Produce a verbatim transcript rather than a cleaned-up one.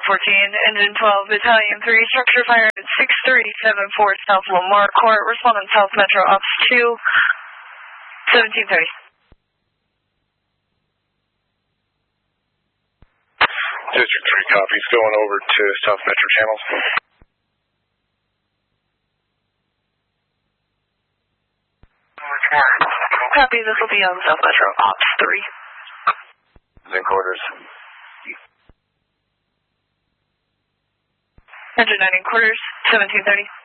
fourteen, Engine twelve, Battalion three, structure fire at six three seven four South Lamar Court, respondent South Metro Ops two, seventeen thirty. District three copies, going over to South Metro channels. Copy, this will be on South Metro Ops three. In quarters. Engine nine in quarters, seventeen thirty.